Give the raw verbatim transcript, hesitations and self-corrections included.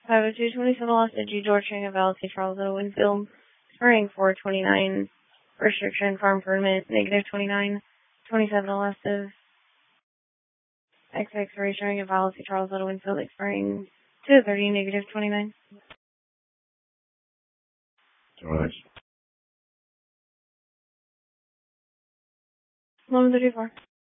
five oh two twenty-seven Lost G. George King Valley, Charles O. Winfield, Spring four twenty-nine, restriction farm permit, negative twenty-nine, twenty-seven elastive, X X ray showing a Valley, Charles O. Winfield, expiring two thirty, negative twenty-nine. Alright. eleven thirty-four.